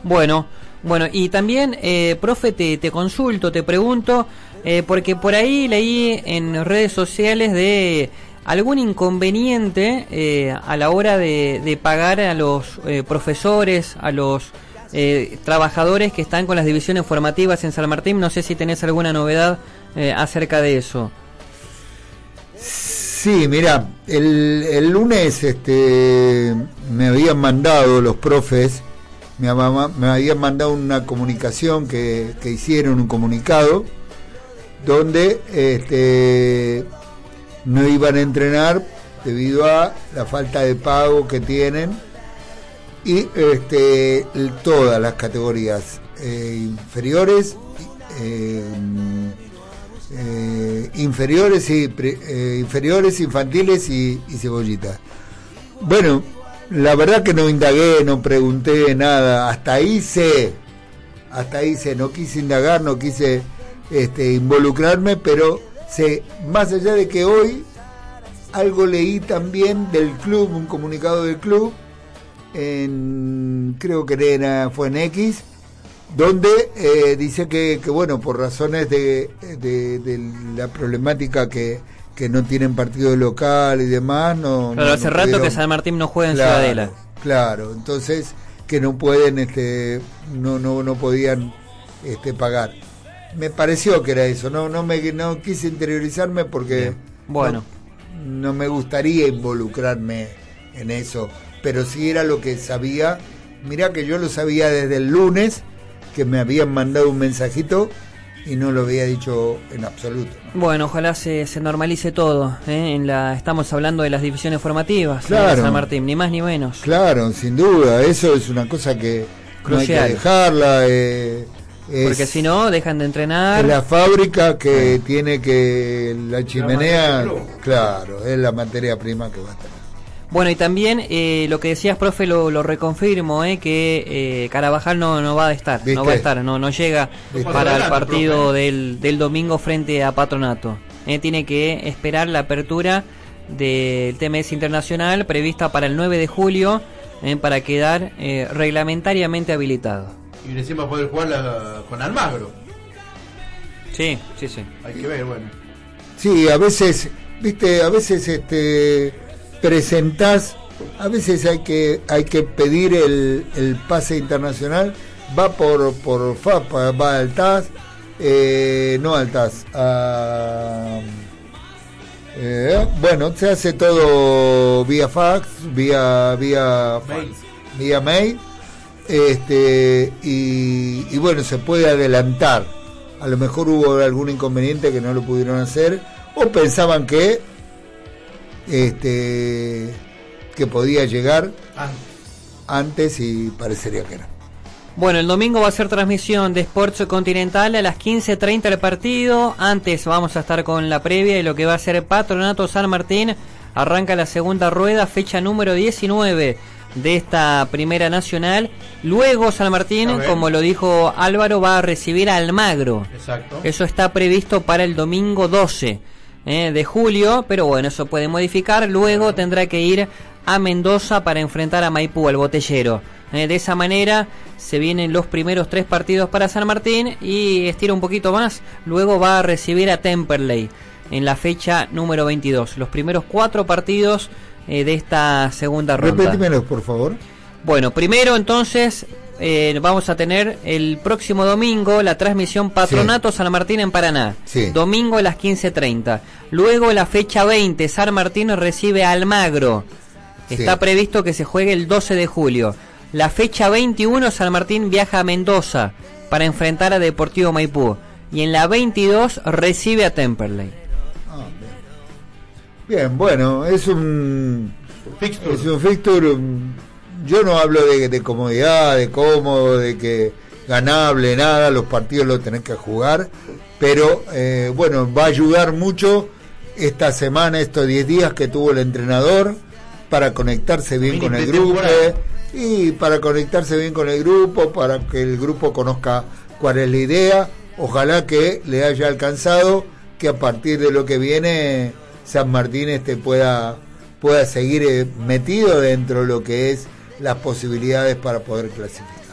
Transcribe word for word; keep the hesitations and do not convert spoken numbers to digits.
Bueno, bueno, y también, eh, profe, te, te consulto, te pregunto, eh, porque por ahí leí en redes sociales de algún inconveniente eh, a la hora de, de pagar a los eh, profesores, a los eh, trabajadores que están con las divisiones formativas en San Martín. No sé si tenés alguna novedad eh, acerca de eso. Sí, mira, el, el lunes este, me habían mandado los profes, me, me habían mandado una comunicación que, que hicieron, un comunicado, donde este, no iban a entrenar debido a la falta de pago que tienen, y este, todas las categorías eh, inferiores, eh, Eh, inferiores y eh, inferiores, infantiles y, y cebollitas. Bueno, la verdad que no indagué, no pregunté nada, hasta ahí sé, hasta ahí sé, no quise indagar, no quise este, involucrarme, pero sé, más allá de que hoy algo leí también del club, un comunicado del club, en, creo que era, fue en X, donde eh, dice que, que bueno, por razones de, de, de la problemática que, que no tienen partido local y demás, no... Claro, no, hace no rato pudieron, que San Martín no juega en claro, Ciudadela. Claro, entonces que no pueden, este, no, no, no podían este, pagar. Me pareció que era eso, no, no me, no quise interiorizarme porque Bien. Bueno, no, no me gustaría involucrarme en eso, pero sí era lo que sabía. Mirá que yo lo sabía desde el lunes, que me habían mandado un mensajito y no lo había dicho en absoluto, ¿no? Bueno, ojalá se, se normalice todo, ¿eh? En la, estamos hablando de las divisiones formativas, claro, de San Martín, ni más ni menos. Claro, sin duda, eso es una cosa que crucial. No hay que dejarla. Eh, es, porque si no, dejan de entrenar. Es la fábrica que ah. tiene que la chimenea, la claro, es la materia prima que va a tener. Bueno, y también eh, lo que decías, profe, lo, lo reconfirmo, eh, que eh, Carabajal no, no va a estar, ¿viste? no va a estar, no, no llega ¿Viste? para el partido del, del domingo frente a Patronato. Eh, tiene que esperar la apertura del T M S Internacional prevista para el nueve de julio eh, para quedar eh, reglamentariamente habilitado. Y recién va a poder jugar la, con Almagro. Sí, sí, sí. Hay que ver, bueno. Sí, a veces, viste, a veces este presentás, a veces hay que hay que pedir el, el pase internacional, va por por F A P, va al T A S, eh, no al T A S, a, eh, bueno, se hace todo vía fax, vía vía mail. vía mail, este y, y bueno, se puede adelantar. A lo mejor hubo algún inconveniente que no lo pudieron hacer, o pensaban que este que podía llegar ah. antes y parecería que no. Bueno, el domingo va a ser transmisión de Sports Continental a las quince treinta el partido. Antes vamos a estar con la previa de lo que va a ser Patronato San Martín. Arranca la segunda rueda, fecha número diecinueve de esta primera nacional. Luego San Martín, como lo dijo Álvaro, va a recibir a Almagro. Exacto. Eso está previsto para el domingo doce eh, de julio, pero bueno, eso puede modificar. Luego claro. tendrá que ir a Mendoza para enfrentar a Maipú, al Botellero. Eh, de esa manera se vienen los primeros tres partidos para San Martín y estira un poquito más. Luego va a recibir a Temperley en la fecha número veintidós. Los primeros cuatro partidos eh, de esta segunda ronda. Repetímelos, por favor. Bueno, primero entonces eh, vamos a tener el próximo domingo la transmisión Patronato sí. San Martín en Paraná. Sí. Domingo a las quince treinta. Luego la fecha veinte, San Martín recibe a Almagro. Está sí. previsto que se juegue el doce de julio. La fecha veintiuno, San Martín viaja a Mendoza para enfrentar a Deportivo Maipú. Y en la veintidós recibe a Temperley. Ah, bien. bien, bueno, es un fixture. Es un fixture. Yo no hablo de, de comodidad, de cómodo, de que ganable, nada. Los partidos los tenés que jugar. Pero, eh, bueno, va a ayudar mucho esta semana, estos diez días que tuvo el entrenador para conectarse bien con el grupo. Y para conectarse bien con el grupo, para que el grupo conozca cuál es la idea. Ojalá que le haya alcanzado, que a partir de lo que viene San Martín este pueda, pueda seguir metido dentro de lo que es las posibilidades para poder clasificar.